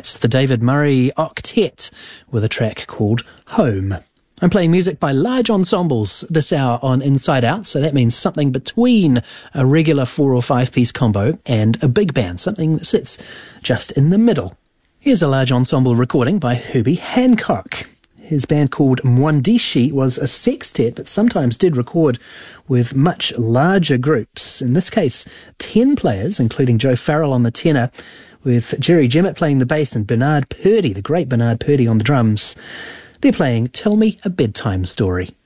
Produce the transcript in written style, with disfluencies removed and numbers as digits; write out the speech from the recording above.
That's the David Murray Octet with a track called Home. I'm playing music by large ensembles this hour on Inside Out, so that means something between a regular 4 or 5 piece combo and a big band, something that sits just in the middle. Here's a large ensemble recording by Herbie Hancock. His band called Mwandishi was a sextet, but sometimes did record with much larger groups. In this case, 10 players, including Joe Farrell on the tenor, with Jerry Jemmett playing the bass and Bernard Purdie, the great Bernard Purdie, on the drums. They're playing Tell Me a Bedtime Story.